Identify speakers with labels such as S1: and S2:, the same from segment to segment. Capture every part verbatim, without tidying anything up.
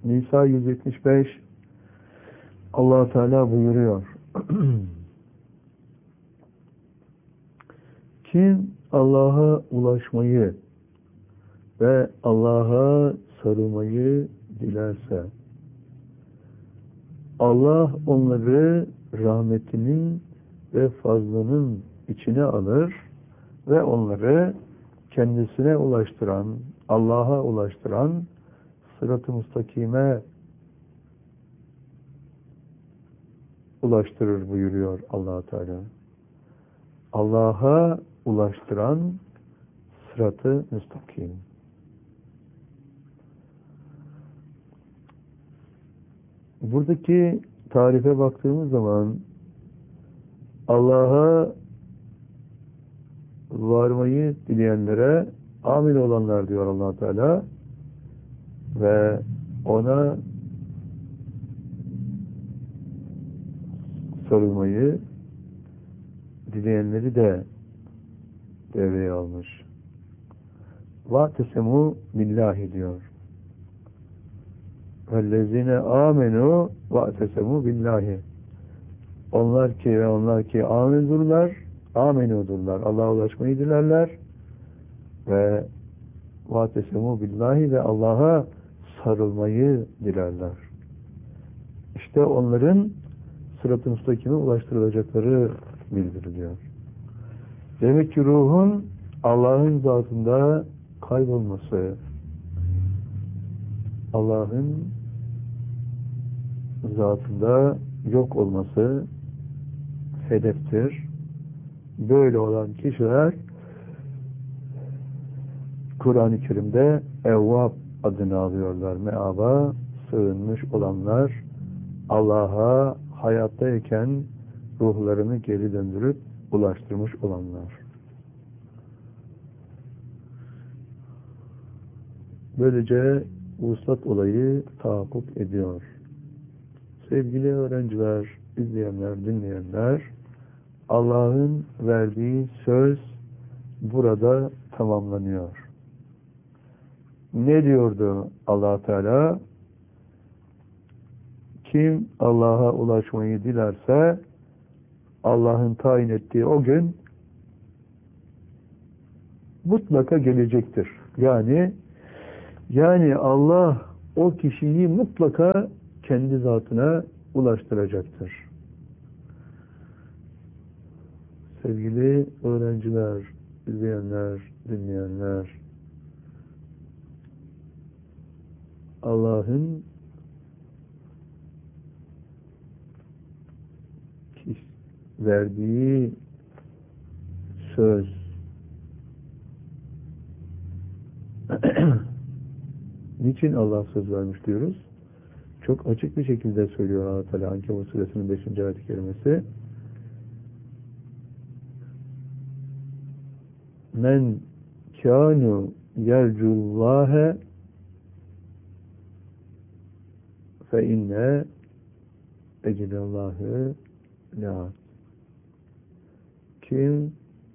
S1: Nisa yüz yetmiş beş Allah Teala buyuruyor. Kim Allah'a ulaşmayı ve Allah'a sarılmayı dilerse Allah onları rahmetinin ve fazlının içine alır ve onları kendisine ulaştıran, Allah'a ulaştıran sırat-ı müstakime ulaştırır buyuruyor Allah Teala. Allah'a ulaştıran sırat-ı müstakim. Buradaki tarife baktığımız zaman Allah'a varmayı dileyenlere amil olanlar diyor Allah Teala ve ona sarılmayı dileyenleri de devreye almış. وَاَتَسَمُوا billahi diyor. وَالَّذِينَ آمَنُوا وَاَتَسَمُوا billahi. Onlar ki ve onlar ki amenudurlar, amenudurlar. Allah'a ulaşmayı dilerler ve وَاَتَسَمُوا billahi ve Allah'a sarılmayı dilerler. İşte onların sırat-ı müstakime ulaştırılacakları bildiriliyor. Demek ki ruhun Allah'ın zatında kaybolması, Allah'ın zatında yok olması hedeftir. Böyle olan kişiler Kur'an-ı Kerim'de Evvab adını alıyorlar. Meaba sığınmış olanlar, Allah'a hayattayken ruhlarını geri döndürüp ulaştırmış olanlar. Böylece vuslat olayı tahakkuk ediyor. Sevgili öğrenciler, izleyenler, dinleyenler, Allah'ın verdiği söz burada tamamlanıyor. Ne diyordu Allah Teala? Kim Allah'a ulaşmayı dilerse Allah'ın tayin ettiği o gün mutlaka gelecektir. Yani yani Allah o kişiyi mutlaka kendi zatına ulaştıracaktır. Sevgili öğrenciler, izleyenler, dinleyenler, Allah'ın verdiği söz niçin Allah söz vermiş diyoruz? Çok açık bir şekilde söylüyor Allah Teala Ankebut suresinin beşinci ayet-i kerimesi. Men kânu yercullâhe fe inne ecelallâhe la. Kim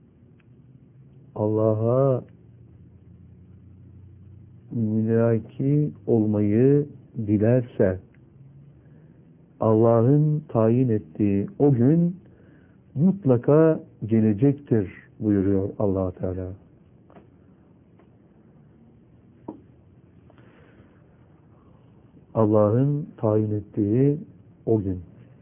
S1: Allah'a mülaki olmayı dilerse Allah'ın tayin ettiği o gün mutlaka gelecektir buyuruyor Allah Teala. Allah'ın tayin ettiği o gün.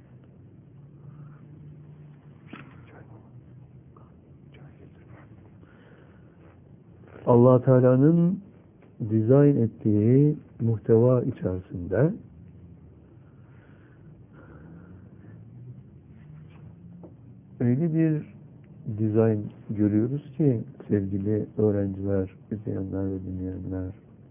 S1: Allah Teala'nın dizayn ettiği muhteva içerisinde öyle bir dizayn görüyoruz ki sevgili öğrenciler, izleyenler ve dinleyenler,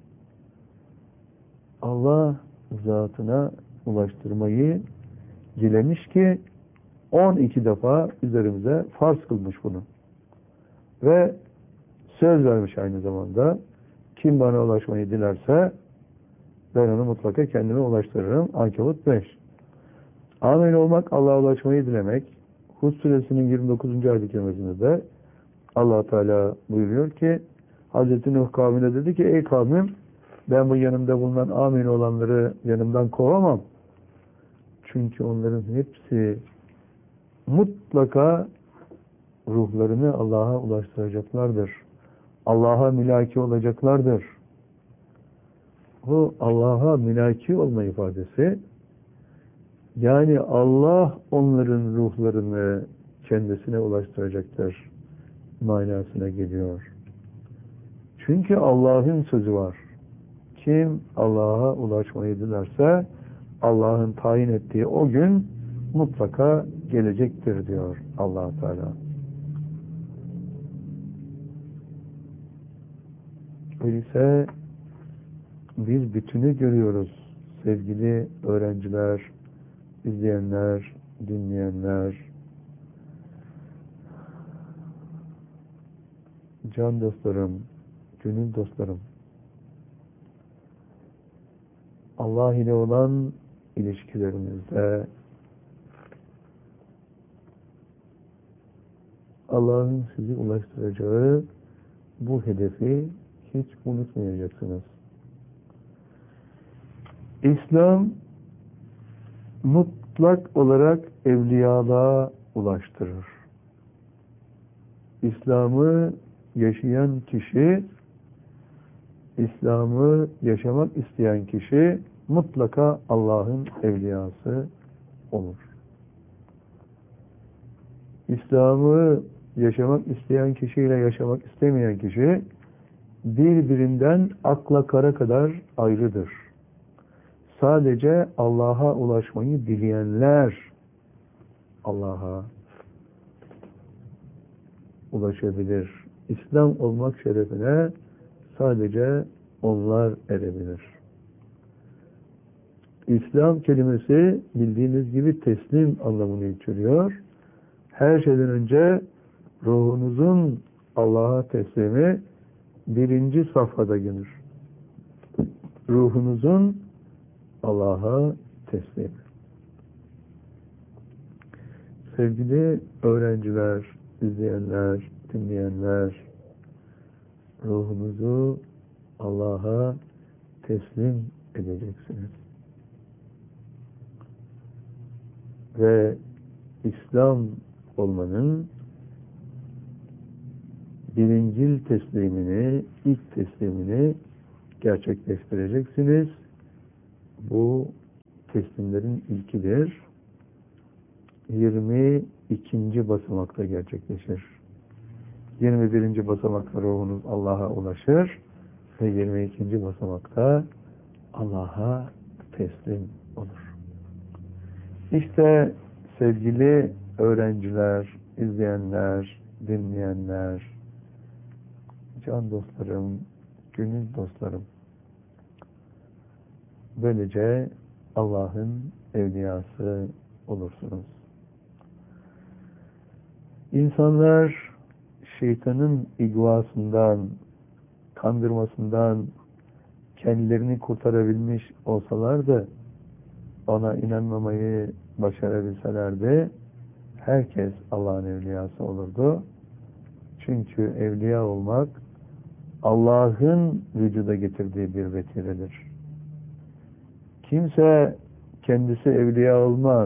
S1: Allah zatına ulaştırmayı dilemiş ki on iki defa üzerimize farz kılmış bunu. Ve söz vermiş aynı zamanda. Kim bana ulaşmayı dilerse ben onu mutlaka kendime ulaştırırım. Ankebut beş. Amel olmak, Allah'a ulaşmayı dilemek. Hud suresinin yirmi dokuzuncu ayet-i kerimesinde de Allah Teala buyuruyor ki Hazreti Nuh kavmine dedi ki ey kavmim Ben bu yanımda bulunan amin olanları yanımdan kovamam. Çünkü onların hepsi mutlaka ruhlarını Allah'a ulaştıracaklardır. Allah'a mülaki olacaklardır. Bu Allah'a mülaki olma ifadesi, yani Allah onların ruhlarını kendisine ulaştıracaktır manasına geliyor. Çünkü Allah'ın sözü var. Kim Allah'a ulaşmayı dilerse Allah'ın tayin ettiği o gün mutlaka gelecektir diyor Allah Teala. Öyleyse biz bütünü görüyoruz sevgili öğrenciler, izleyenler, dinleyenler, can dostlarım, gönül dostlarım. Allah ile olan ilişkilerimizde Allah'ın sizi ulaştıracağı bu hedefi hiç unutmayacaksınız. İslam mutlak olarak evliyalığa ulaştırır. İslam'ı yaşayan kişi, İslam'ı yaşamak isteyen kişi mutlaka Allah'ın evliyası olur. İslam'ı yaşamak isteyen kişiyle yaşamak istemeyen kişi birbirinden akla kara kadar ayrıdır. Sadece Allah'a ulaşmayı dileyenler Allah'a ulaşabilir. İslam olmak şerefine sadece onlar erebilir. İslam kelimesi bildiğiniz gibi teslim anlamını içeriyor. Her şeyden önce ruhunuzun Allah'a teslimi birinci safhada gelir. Ruhunuzun Allah'a teslim. Sevgili öğrenciler, izleyenler, dinleyenler, ruhunuzu Allah'a teslim edeceksiniz. Ve İslam olmanın birincil teslimini, ilk teslimini gerçekleştireceksiniz. Bu teslimlerin ilkidir. yirmi ikinci basamakta gerçekleşir. yirmi birinci basamakta ruhunuz Allah'a ulaşır ve yirmi ikinci basamakta Allah'a teslim olur. İşte sevgili öğrenciler, izleyenler, dinleyenler, can dostlarım, gönül dostlarım, böylece Allah'ın evliyası olursunuz. İnsanlar şeytanın igvasından, kandırmasından kendilerini kurtarabilmiş olsalardı, ona inanmamayı başarabilselerdi, herkes Allah'ın evliyası olurdu. Çünkü evliya olmak Allah'ın vücuda getirdiği bir vesiledir. Kimse kendisi evliya olmaz.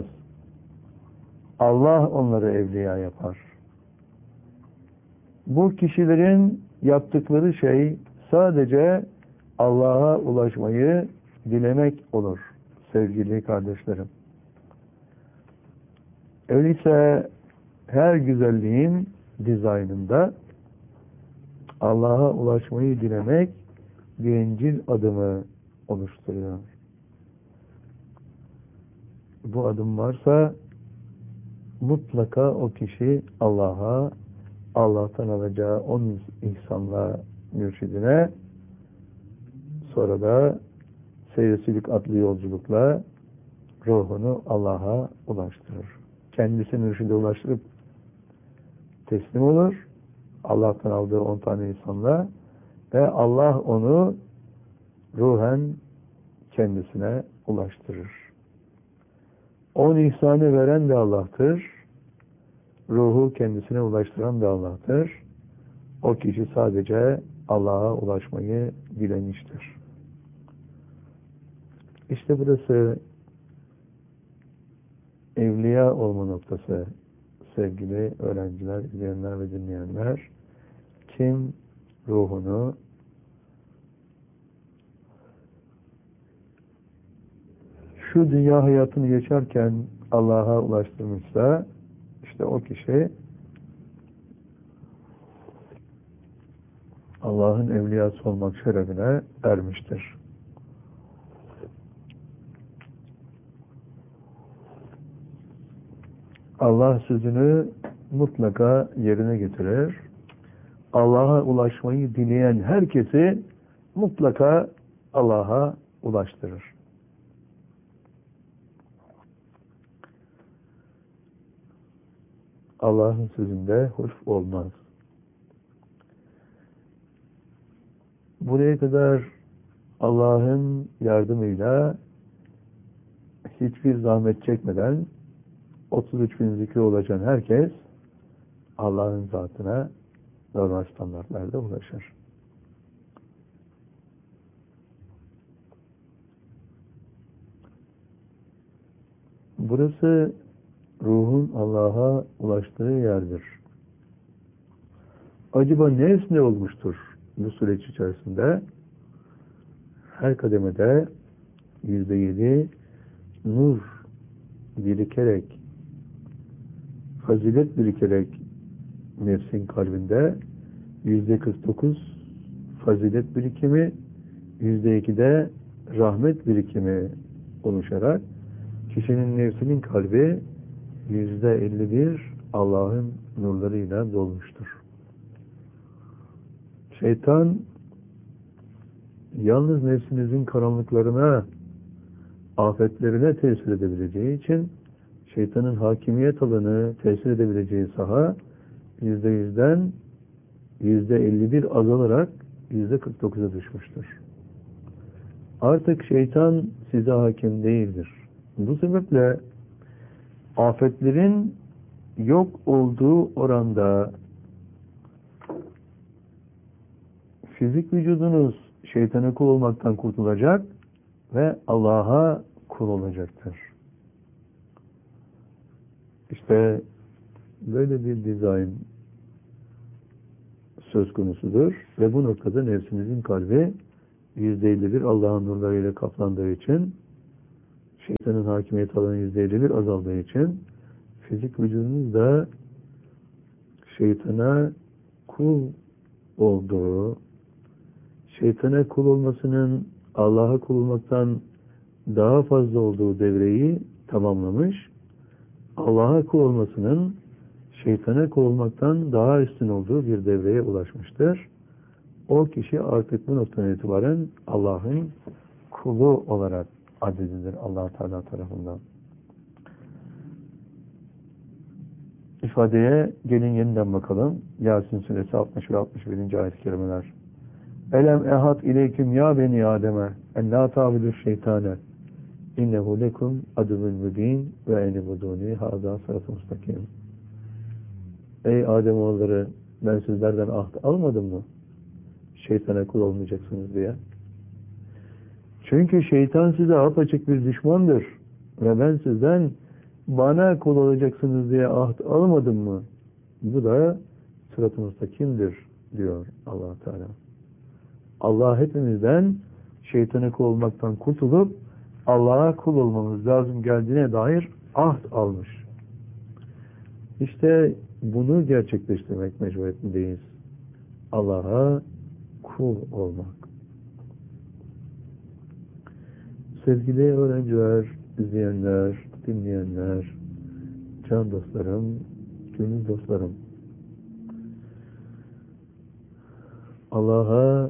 S1: Allah onları evliya yapar. Bu kişilerin yaptıkları şey sadece Allah'a ulaşmayı dilemek olur sevgili kardeşlerim. Öyleyse her güzelliğin dizaynında Allah'a ulaşmayı dilemek birincil adımı oluşturuyor. Bu adım varsa mutlaka o kişi Allah'a, Allah'tan alacağı on ihsanla mürşidine, sonra da seyircilik adlı yolculukla ruhunu Allah'a ulaştırır. Kendisi mürşide ulaştırıp teslim olur. Allah'tan aldığı on tane ihsanla ve Allah onu ruhen kendisine ulaştırır. On ihsanı veren de Allah'tır. Ruhu kendisine ulaştıran da Allah'tır. O kişi sadece Allah'a ulaşmayı dilemiştir. İşte burası evliya olma noktası sevgili öğrenciler, izleyenler ve dinleyenler. Kim ruhunu şu dünya hayatını yaşarken Allah'a ulaştırmışsa işte o kişi Allah'ın evliyası olmak şerefine ermiştir. Allah sözünü mutlaka yerine getirir. Allah'a ulaşmayı dileyen herkesi mutlaka Allah'a ulaştırır. Allah'ın sözünde hulf olmaz. Buraya kadar Allah'ın yardımıyla hiçbir zahmet çekmeden otuz üç bin zikri ulaşan herkes Allah'ın zatına normal standartlarda ulaşır. Burası ruhun Allah'a ulaştığı yerdir. Acaba neresinde olmuştur bu süreç içerisinde? Her kademede yüzde yedi nur birikerek, fazilet birikerek nefsin kalbinde, yüzde kırk dokuz fazilet birikimi, yüzde iki de rahmet birikimi oluşarak kişinin nefsinin kalbi yüzde elli bir Allah'ın nurlarıyla dolmuştur. Şeytan yalnız nefsinizin karanlıklarına, afetlerine tesir edebileceği için şeytanın hakimiyet alanı, tesir edebileceği saha yüzde yüzden yüzde elli bir azalarak yüzde kırk dokuza düşmüştür. Artık şeytan size hakim değildir. Bu sebeple afetlerin yok olduğu oranda fizik vücudunuz şeytana kul olmaktan kurtulacak ve Allah'a kul olacaktır. İşte böyle bir dizayn söz konusudur ve bu noktada nefsinizin kalbi yüzde elli bir Allah'ın nurlarıyla kaplandığı için, şeytanın hakimiyet alanı yüzde elli bir azaldığı için fizik vücudunuz da şeytana kul olduğu, şeytana kul olmasının Allah'a kul olmaktan daha fazla olduğu devreyi tamamlamış, Allah'a kul olmasının şeytana kul olmaktan daha üstün olduğu bir devreye ulaşmıştır. O kişi artık bu noktadan itibaren Allah'ın kulu olarak addedilir Allah Teala tarafından. İfadeye gelin yeniden bakalım. Yasin suresi altmış ve altmış birinci ayet-i kerimeler. Elem ehad ileyküm ya beni Adem'e en la ta'budu şeytane innehu lekum aduvun mübin ve enibuduni haza sıratı mustakim. Ey Ademoğulları, ben sizlerden ahd almadım mı? Şeytana kul olmayacaksınız diye. Çünkü şeytan size apaçık bir düşmandır. Ve ben sizden bana kul olacaksınız diye ahd almadım mı? Bu da sırat-ı mustakimdir diyor Allah Teala. Allah hepimizden şeytana kul olmaktan kurtulup Allah'a kul olmamız lazım geldiğine dair ahd almış. İşte bunu gerçekleştirmek mecburiyetindeyiz. Allah'a kul olmak. Sevgili öğrenciler, izleyenler, dinleyenler, can dostlarım, gönül dostlarım, Allah'a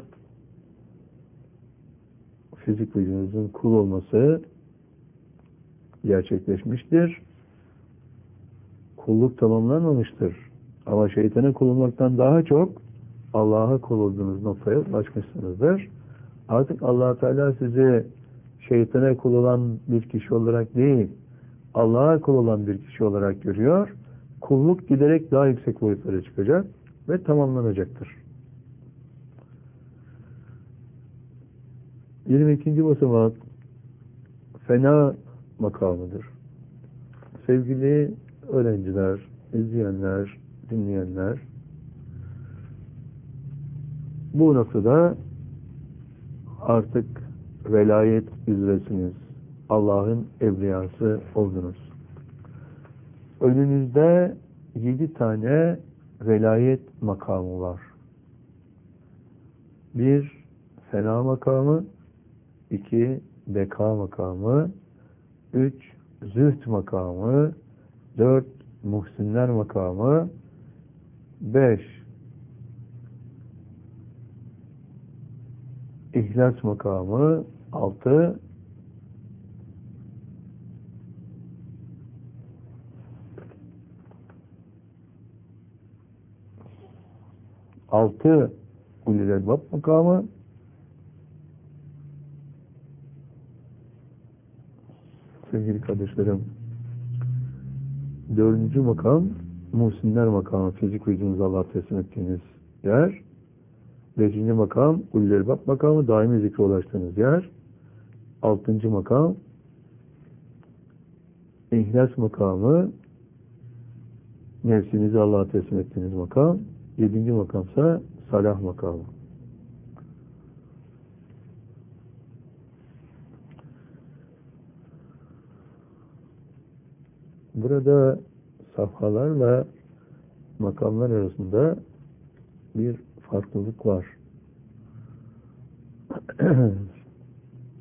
S1: fizik vücudunuzun kul olması gerçekleşmiştir. Kulluk tamamlanmamıştır. Ama şeytana kul olmaktan daha çok Allah'a kul olduğunuz noktaya ulaşmışsınızdır. Artık Allah Teala sizi şeytana kul olan bir kişi olarak değil, Allah'a kul olan bir kişi olarak görüyor. Kulluk giderek daha yüksek boyutlara çıkacak ve tamamlanacaktır. yirmi ikinci basamak fena makamıdır. Sevgili öğrenciler, izleyenler, dinleyenler, bu noktada artık velayet üzeresiniz. Allah'ın evliyası oldunuz. Önünüzde yedi tane velayet makamı var. Bir, fena makamı, iki, beka makamı, üç, zühd makamı, dört, muhsinler makamı, beş, ihlas makamı, altı, altı ulul elbab makamı, sevgili kardeşlerim, dördüncü makam muhsinler makamı, fizik vücudunuzu Allah'a teslim ettiğiniz yer. Beşinci makam ulul elbab makamı, daimi zikre ulaştığınız yer. Altıncı makam ihlas makamı, nefsinizi Allah'a teslim ettiğiniz makam. Yedinci makamsa salah makamı. Burada safhalarla makamlar arasında bir farklılık var.